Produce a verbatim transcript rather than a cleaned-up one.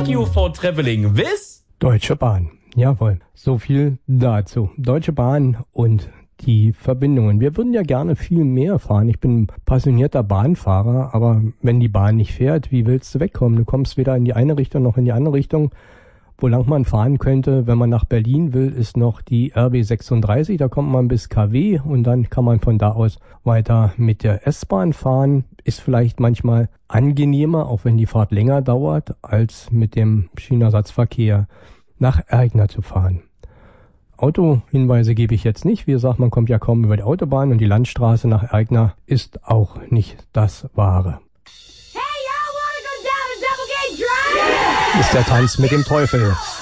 Thank you for traveling with Deutsche Bahn. Jawohl, so viel dazu. Deutsche Bahn und die Verbindungen. Wir würden ja gerne viel mehr fahren. Ich bin passionierter Bahnfahrer, aber wenn die Bahn nicht fährt, wie willst du wegkommen? Du kommst weder in die eine Richtung noch in die andere Richtung. Wo lang man fahren könnte, wenn man nach Berlin will, ist noch die R B sechsunddreißig. Da kommt man bis K W und dann kann man von da aus weiter mit der S-Bahn fahren. Ist vielleicht manchmal angenehmer, auch wenn die Fahrt länger dauert, als mit dem Schienenersatzverkehr nach Ergner zu fahren. Autohinweise gebe ich jetzt nicht. Wie gesagt, man kommt ja kaum über die Autobahn und die Landstraße nach Ergner ist auch nicht das Wahre. Hey, y'all wanna go down to Double Gate Drive? Ist der Tanz mit dem Teufel.